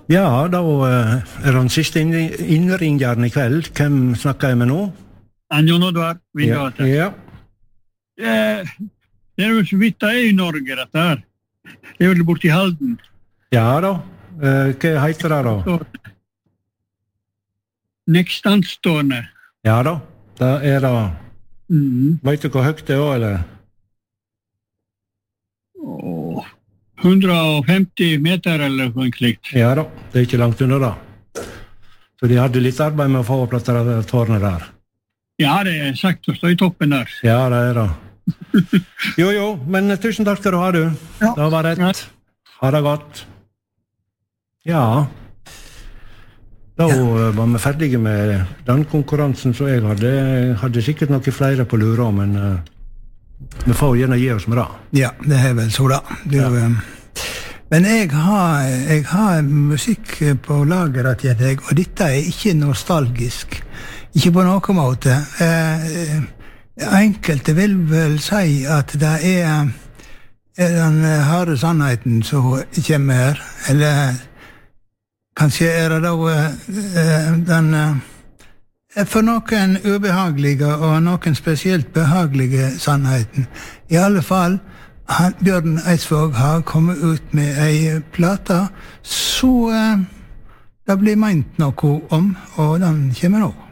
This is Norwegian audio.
Ja, da den siste innringeren I kveld. Hvem snakker jeg med nå? Jon Oddvar Vingate. Ja. Det jo så vidt det I Norge, dette her. Det jo borte I Halden. Ja da. Hva heter det da? Nekstanstående. Ja da. Da det... Vet du hvor høyt det eller? 150 meter eller noe slikt. Ja da, det ikke langt under da. Så de hadde litt arbeid med å få opp dette tårnet der. Ja, det sagt å stå I toppen der. Ja, det det. Jo, men tusen takk skal du ha, du. Ja. Det var rett. Ha det godt. Ja. Da var vi ferdige med den konkurransen, så jeg hadde sikkert noen flere på lura, men vi får gjerne gi oss med det. Ja, det vel så da. Men jeg har musikk på lageret til deg, og dette ikke nostalgisk. Ikke på noen måte. Enkelte vil vel si at det den harde sannheten som kommer her, eller kanskje det da den for noen ubehagelige og noen spesielt behagelige sannheten. I alle fall, Bjørn Eidsvåg har kommet ut med en plata, så det blir meint noe om, og den kommer nå.